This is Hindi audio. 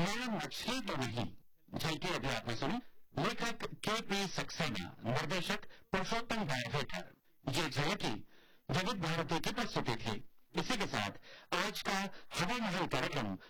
मैं मछली तो नहीं। झलकी अभी आपने सुनी। लेखक के.पी. सक्सेना, निर्देशक पुरुषोत्तम गायघेकर। ये झलकी विविध भारती की प्रस्तुति थी। इसी के साथ आज का हवा महल कार्यक्रम